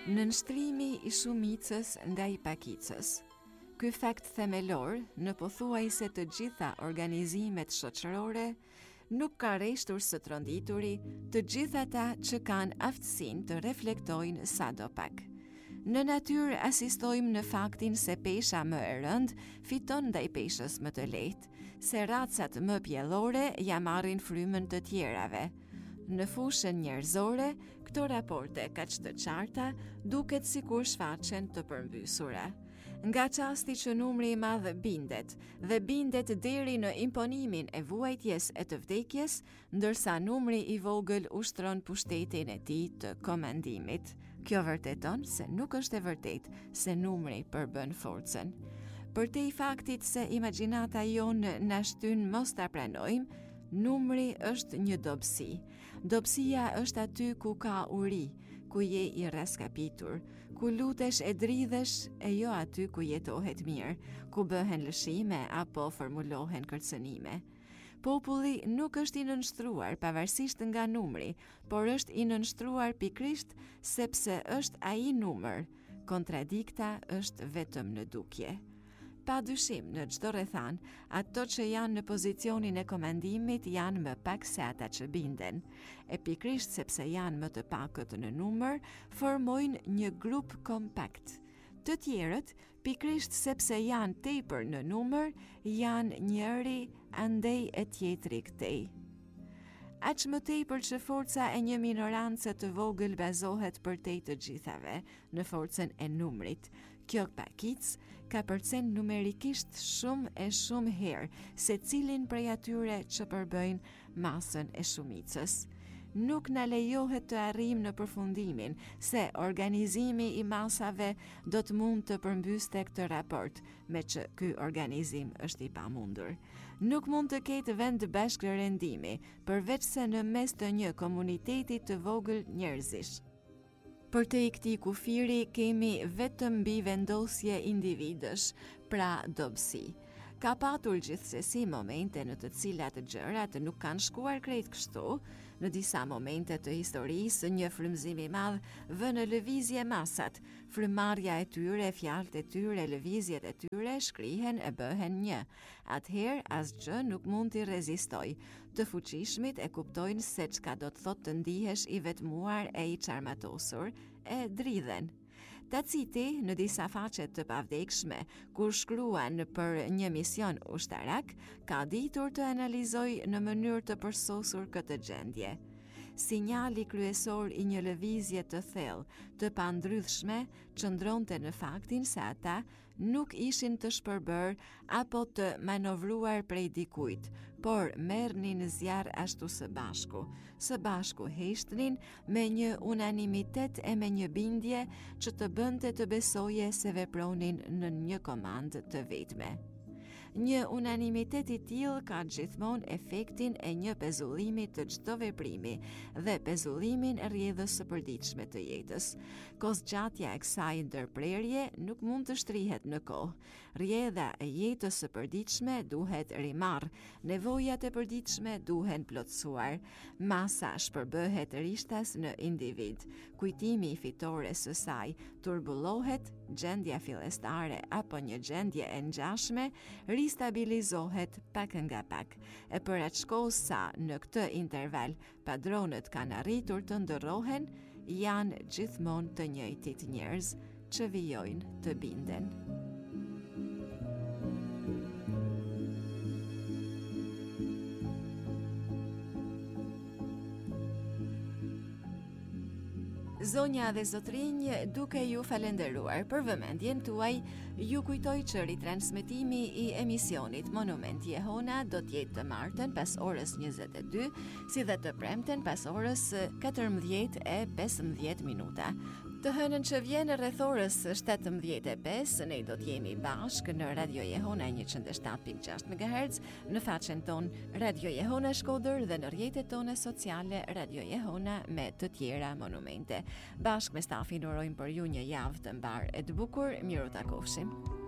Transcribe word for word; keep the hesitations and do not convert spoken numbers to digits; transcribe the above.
Nënshtrimi i shumicës ndaj pakicës. Ky fakt themelor në pothuajse të gjitha organizimet shoqërore nuk ka rreshtur së trondituri të gjitha ata që kanë aftësinë të reflektojnë sadopak. Në natyrë asistojmë në faktin se pesha më e rëndë fiton ndaj peshës më të lehtë, se racat më pjellore ja marrin frymën të tjerave. Në fushën njerëzore, këto raporte kaq të qarta duket sikur shfaqen të përmbysura. Nga çasti që numri i madh bindet, dhe bindet deri në imponimin e vuajtjes e të vdekjes, ndërsa numri i vogël ushtron pushtetin e tij të komandimit. Kjo vërteton se nuk është e vërtetë se numri përbën forcën. Përtej faktit se imagjinata jonë na shtyn mos ta pranojmë, numri është një dobësi. Dobësia është aty ku ka uri, ku je i raskapitur, ku lutesh e dridhesh e jo aty ku jetohet mirë, ku bëhen lëshime apo formulohen kërcënime. Populli nuk është i nënshtruar pavarësisht nga numri, por është i nënshtruar pikrisht sepse është ai numër. Kontradikta është vetëm në dukje. Pa dyshim, në çdo rrethan, ato që janë në pozicionin e komandimit janë më pak se ata që binden. E pikrisht sepse janë më të pakët në numër, formojnë një grup kompakt. Të tjerët, pikrisht sepse janë tepër në numër, janë njëri andej e tjetri këtej. Aq më tepër që forca e një minorance të vogël bazohet përtej të gjithave në forcën e numrit. Kjo pakic ka përcen numerikisht shumë e shumë herë se cilin prej atyre që përbëjnë masën e shumicës. Nuk na lejohet të arrijmë në përfundimin se organizimi i masave do të mund të përmbyste këtë raport, me që ky organizim është i pamundur. Nuk mund të ketë vend bashkërendimi, përveç se në mes të një komuniteti të vogël njerëzish. Përtej këtij kufiri kemi vetëm mbivendosje individësh, pra dobësi. Ka patur gjithsesi momente në të cilat gjërat nuk kanë shkuar krejt kështu. Në disa momente të historisë, një frymëzim i madh vë në lëvizje masat. Frymëmarrja e tyre, fjalët e tyre, lëvizjet e tyre shkrihen e bëhen një. Atëherë asgjë nuk mund t'i rezistoj. Të fuqishmit e kuptojnë se çka do të thotë të ndihesh i vetmuar e i çarmatosur, e dridhen. Taciti, në disa faqe të pavdekshme, kur shkruan për një mision ushtarak, ka ditur të analizoj në mënyrë të përsosur këtë gjendje. Sinjali kryesor i një lëvizje të thellë, të pandrydhshme, qëndronte në faktin se ata nuk ishin të shpërbër apo të manovruar prej dikujt, por merrnin zjarr ashtu së bashku. Së bashku heqnin me një unanimitet e me një bindje që të bënte të besoje se vepronin në një komand të vetme. Një unanimitet i tillë ka gjithmonë efektin e një pezullimi të çdo veprimi dhe pezullimin e rrjedhës së përditshme të jetës. Kozgjatja e kësaj ndërprerje nuk mund të shtrihet në kohë. Rrjedha e jetës së përditshme duhet rimarr, nevojat e përditshme duhen plotësuar. Masa shpërbëhet rishtas në individ. Kujtimi i fitores së saj turbullohet, gjendja fillestare apo një gjendje e ngjashme ristabilizohet pak nga pak. E për atë shkollë sa në këtë interval padronët kanë arritur të ndërrohen, janë gjithmonë të njëjtit njerëz që vijojnë të binden. Zonja dhe zotrinj, duke ju falenderuar për vëmendjen tuaj, ju kujtoj që ritransmetimi i emisionit Monument Jehona do të jetë të martën pas orës njëzet e dy, si dhe të premten pas orës katërmbëdhjetë e pesëmbëdhjetë minuta. Të hënën që vjen rreth orës shtatëmbëdhjetë e pesë, ne do të jemi bashkë në Radio Jehona njëqind e shtatë pikë gjashtë megahertz, në faqen ton Radio Jehona Shkodër dhe në rrjetet tona sociale Radio Jehona me të tjera monumente. Bashkë me stafin urojmë për ju një javë të mbar e të bukur, miru takofshim.